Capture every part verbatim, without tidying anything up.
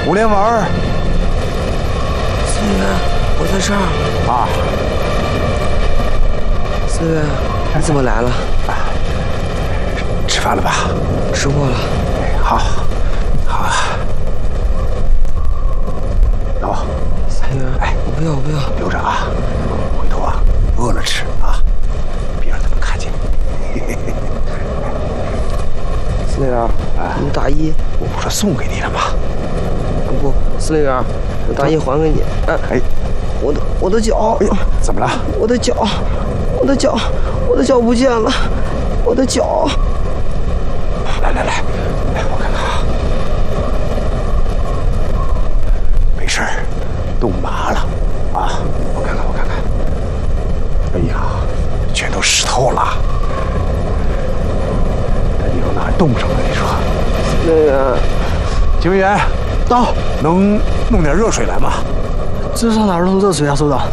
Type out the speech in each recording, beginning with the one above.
吴连文。 思源，我在这儿。 啊。 思源，你怎么来了？ 吃饭了吧？ 吃过了。 好，好啊。走。 思源，哎，我不要，我不要， 留着啊。回头啊，饿了吃啊，别让他们看见。 司令员，啊，你大衣， 我不是送给你了吗？ 不，司令员，我大衣还给你。哎， 哎， 我的我的脚， 哎呀，怎么了？ 我的脚，我的脚，我的脚不见了，我的脚。 来来来，来，我看看啊，没事儿，冻麻了啊，我看看，我看看。哎呀，全都湿透了。以后哪冻上了？你说？ 司令员， 警卫员，到，能弄点热水来吗？ 这上哪儿弄热水啊，首长？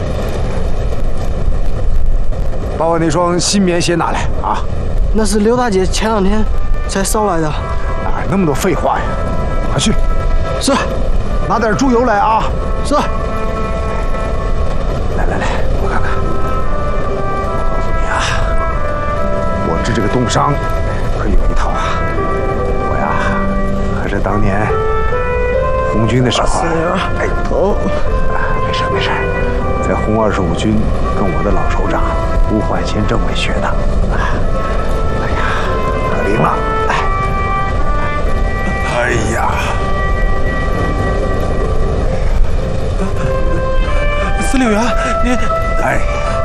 把我那双新棉鞋拿来啊！ 那是刘大姐前两天才捎来的。 哪那么多废话呀？快去！ 是。 拿点猪油来啊！ 是。 来来来，我看看。我告诉你啊，我治这个冻伤可有一套啊！我呀，还是当年红军的时候， 哎，疼！ 啊，没事没事，在红二十五军跟我的老首长吴焕先政委学的。啊，哎呀，可灵了！哎，哎呀！ 司令员，你哎，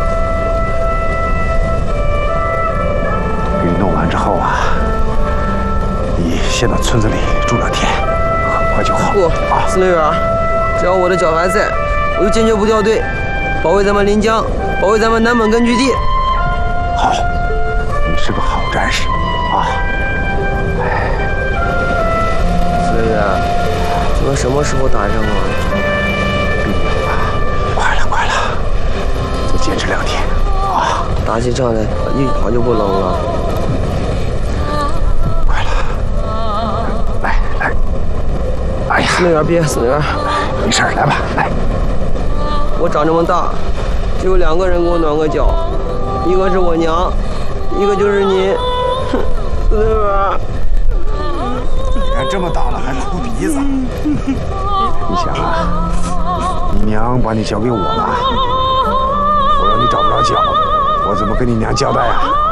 给你弄完之后啊，你先到村子里住两天，很快就好。 不，啊，司令员，只要我的脚还在，我就坚决不掉队，保卫咱们临江，保卫咱们南本根据地。 好，你是个好战士啊！哎， 司令员，咱们什么时候打仗啊？ 兵营啊，快了，快了，再坚持两天啊！ 打起仗来一会儿就不冷了。 快了，来来，哎呀， 司令员别，司令员， 没事，来吧，来。 我长这么大，只有两个人给我暖个脚，一个是我娘，一个就是你。哼，司令员。 你看这么大了还哭鼻子，你想啊，你娘把你交给我了，我让你找不着脚，我怎么跟你娘交代啊？